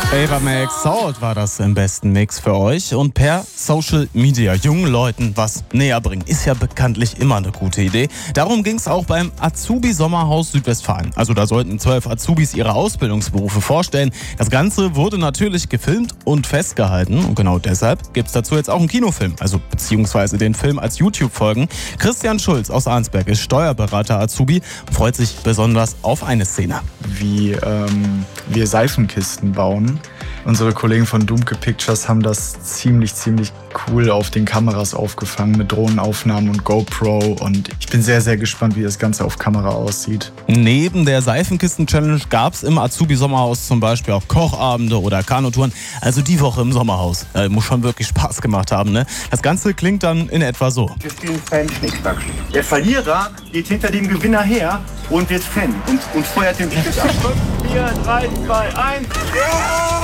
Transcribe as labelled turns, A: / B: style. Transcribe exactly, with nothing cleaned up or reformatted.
A: Ava Max Salt war das im besten Mix für euch. Und per Social Media jungen Leuten was näher bringen, ist ja bekanntlich immer eine gute Idee. Darum ging es auch beim Azubi-Sommerhaus Südwestfalen. Also da sollten zwölf Azubis ihre Ausbildungsberufe vorstellen. Das Ganze wurde natürlich gefilmt und festgehalten. Und genau deshalb gibt es dazu jetzt auch einen Kinofilm. Also beziehungsweise den Film als YouTube-Folgen. Christian Schulz aus Arnsberg ist Steuerberater Azubi und freut sich besonders auf eine Szene.
B: Wie ähm, wir Seifenkisten bauen. Unsere Kollegen von Doomke Pictures haben das ziemlich, ziemlich cool auf den Kameras aufgefangen mit Drohnenaufnahmen und GoPro. Und ich bin sehr, sehr gespannt, wie das Ganze auf Kamera aussieht.
A: Neben der Seifenkisten-Challenge gab es im Azubi-Sommerhaus zum Beispiel auch Kochabende oder Kanutouren. Also die Woche im Sommerhaus. Äh, muss schon wirklich Spaß gemacht haben, ne? Das Ganze klingt dann in etwa so.
C: Wir spielen Fan Schnickschnack. Der Verlierer geht hinter dem Gewinner her und wird Fan und, und feuert den Schnickschnack. fünf, vier, drei, zwei, eins. Ja!